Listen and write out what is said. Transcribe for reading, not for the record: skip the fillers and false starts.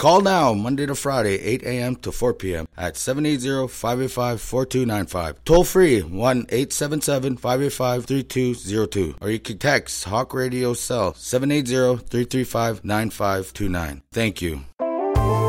Call now, Monday to Friday, 8 a.m. to 4 p.m. at 780-585-4295. Toll free, 1-877-585-3202. Or you can text Hawk Radio Cell, 780-335-9529. Thank you.